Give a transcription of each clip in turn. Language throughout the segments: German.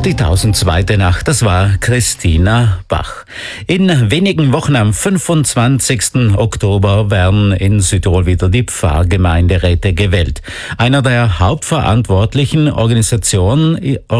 Die 1002. Nacht, das war Christina Bach. In wenigen Wochen am 25. Oktober werden in Südtirol wieder die Pfarrgemeinderäte gewählt. Einer der hauptverantwortlichen Organisatoren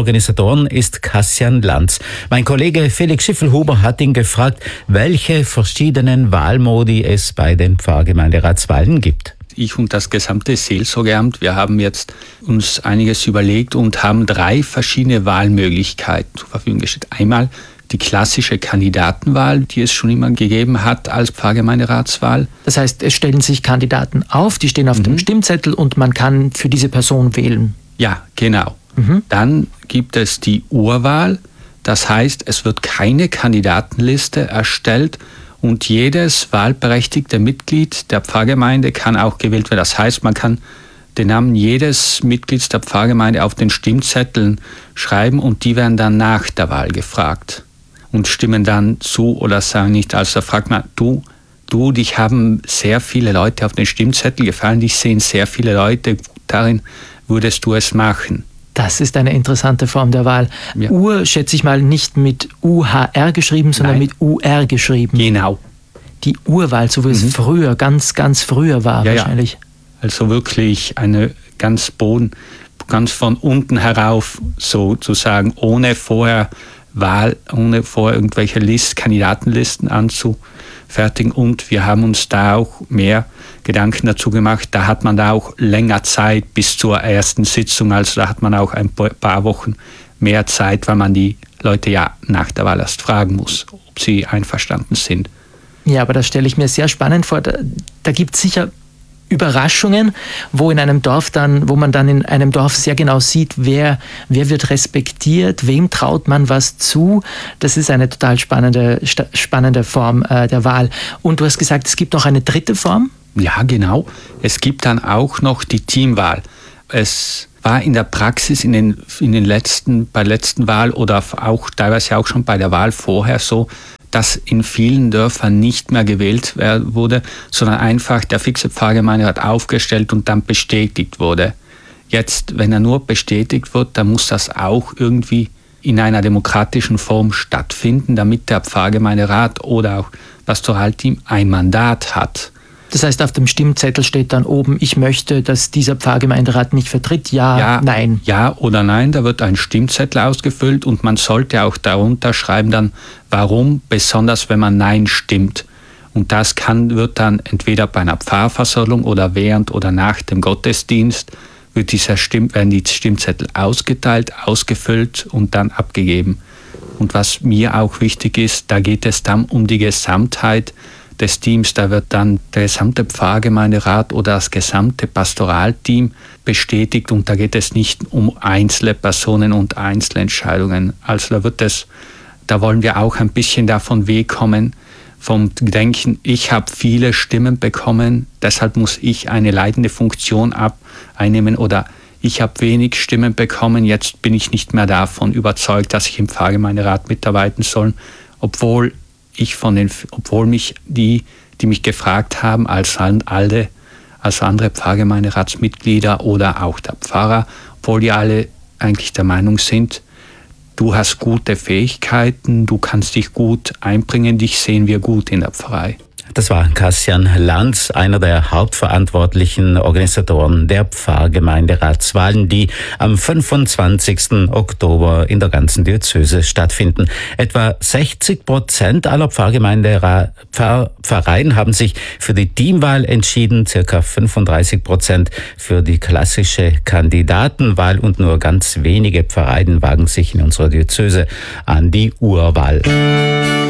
ist Kassian Lanz. Mein Kollege Felix Schiffelhuber hat ihn gefragt, welche verschiedenen Wahlmodi es bei den Pfarrgemeinderatswahlen gibt. Ich und das gesamte Seelsorgeamt, wir haben jetzt uns einiges überlegt und haben 3 verschiedene Wahlmöglichkeiten zur Verfügung gestellt. Einmal die klassische Kandidatenwahl, die es schon immer gegeben hat als Pfarrgemeinderatswahl. Das heißt, es stellen sich Kandidaten auf, die stehen auf dem Stimmzettel und man kann für diese Person wählen. Ja, genau. Dann gibt es die Urwahl, das heißt, es wird keine Kandidatenliste erstellt, und jedes wahlberechtigte Mitglied der Pfarrgemeinde kann auch gewählt werden. Das heißt, man kann den Namen jedes Mitglieds der Pfarrgemeinde auf den Stimmzetteln schreiben und die werden dann nach der Wahl gefragt und stimmen dann zu oder sagen nicht. Also da fragt man, dich haben sehr viele Leute auf den Stimmzettel gefallen, dich sehen sehr viele Leute, darin würdest du es machen. Das ist eine interessante Form der Wahl. Ja. Ur, schätze ich mal, nicht mit UHR geschrieben, sondern mit UR geschrieben. Genau. Die Urwahl, so wie es früher, ganz früher war wahrscheinlich. Ja. Also wirklich eine ganz von unten herauf sozusagen, ohne vorher irgendwelche Kandidatenlisten anzufertigen. Und wir haben uns da auch mehr Gedanken dazu gemacht. Da hat man da auch länger Zeit bis zur ersten Sitzung. Also da hat man auch ein paar Wochen mehr Zeit, weil man die Leute ja nach der Wahl erst fragen muss, ob sie einverstanden sind. Ja, aber das stelle ich mir sehr spannend vor. Da gibt es sicher Überraschungen, wo man dann in einem Dorf sehr genau sieht, wer wird respektiert, wem traut man was zu. Das ist eine total spannende Form der Wahl. Und du hast gesagt, es gibt noch eine dritte Form? Ja, genau. Es gibt dann auch noch die Teamwahl. Es war in der Praxis bei der letzten Wahl oder auch teilweise auch schon bei der Wahl vorher so, dass in vielen Dörfern nicht mehr gewählt wurde, sondern einfach der fixe Pfarrgemeinderat aufgestellt und dann bestätigt wurde. Jetzt, wenn er nur bestätigt wird, dann muss das auch irgendwie in einer demokratischen Form stattfinden, damit der Pfarrgemeinderat oder auch Pastoralteam ein Mandat hat. Das heißt, auf dem Stimmzettel steht dann oben, ich möchte, dass dieser Pfarrgemeinderat mich vertritt, ja, nein. Ja oder nein, da wird ein Stimmzettel ausgefüllt und man sollte auch darunter schreiben dann, warum, besonders wenn man Nein stimmt. Und das wird dann entweder bei einer Pfarrversammlung oder während oder nach dem Gottesdienst werden die Stimmzettel ausgeteilt, ausgefüllt und dann abgegeben. Und was mir auch wichtig ist, da geht es dann um die Gesamtheit des Teams, da wird dann der gesamte Pfarrgemeinderat oder das gesamte Pastoralteam bestätigt und da geht es nicht um einzelne Personen und Einzelentscheidungen. Also da wollen wir auch ein bisschen davon wegkommen, vom Denken, ich habe viele Stimmen bekommen, deshalb muss ich eine leitende Funktion einnehmen oder ich habe wenig Stimmen bekommen, jetzt bin ich nicht mehr davon überzeugt, dass ich im Pfarrgemeinderat mitarbeiten soll, obwohl mich die mich gefragt haben, als andere Pfarrgemeinderatsmitglieder oder auch der Pfarrer, obwohl die alle eigentlich der Meinung sind, du hast gute Fähigkeiten, du kannst dich gut einbringen, dich sehen wir gut in der Pfarrei. Das war Kassian Lanz, einer der hauptverantwortlichen Organisatoren der Pfarrgemeinderatswahlen, die am 25. Oktober in der ganzen Diözese stattfinden. Etwa 60% aller Pfarreien haben sich für die Teamwahl entschieden, circa 35% für die klassische Kandidatenwahl und nur ganz wenige Pfarreien wagen sich in unserer Diözese an die Urwahl.